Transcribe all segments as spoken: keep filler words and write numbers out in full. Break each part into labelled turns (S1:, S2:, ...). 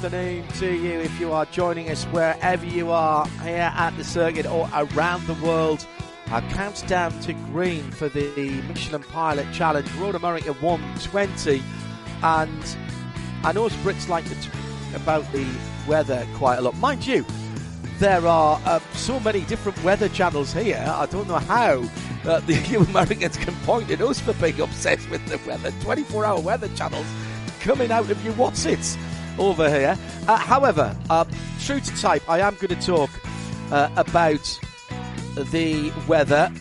S1: afternoon to you if you are joining us wherever you are here at the circuit or around the world. Our countdown to green for the Michelin Pilot Challenge, Road America one twenty. And I know us Brits like to talk about the weather quite a lot. Mind you, there are uh, so many different weather channels here. I don't know how uh, the you Americans can point at us for being obsessed with the weather. twenty-four hour weather channels coming out of your what's-its over here. Uh, however, uh, true to type, I am going to talk uh, about the weather.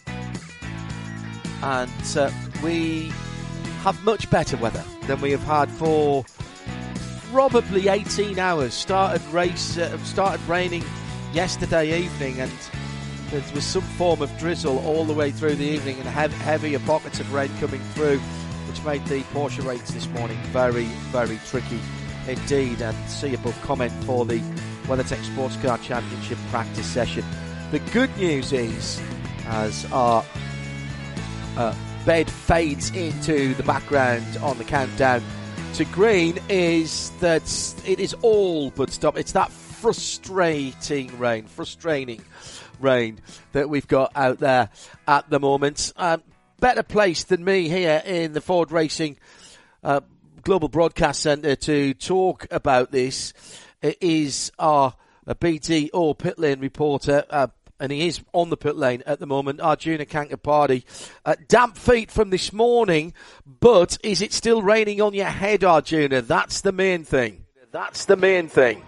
S1: And uh, we have much better weather than we have had for probably eighteen hours. Started race, uh, started raining yesterday evening, and there was some form of drizzle all the way through the evening, and hev- heavier pockets of rain coming through, which made the Porsche race this morning very, very tricky indeed. And see above comment for the WeatherTech Sports Car Championship practice session. The good news is, as our uh, bed fades into the background on the countdown to green, is that it is all but stopped. It's that frustrating rain, frustrating rain that we've got out there at the moment. Um, better placed than me here in the Ford Racing uh, Global Broadcast Centre to talk about this is our uh, B D O pit lane reporter, uh, and he is on the pit lane at the moment, Arjuna Kankapati. Uh, damp feet from this morning, but is it still raining on your head, Arjuna? That's the main thing. That's the main thing.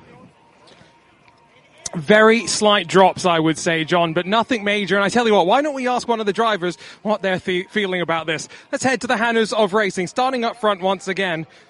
S2: Very slight drops, I would say, John, but nothing major. And I tell you what, why don't we ask one of the drivers what they're fe- feeling about this? Let's head to the Hannahs of Racing, starting up front once again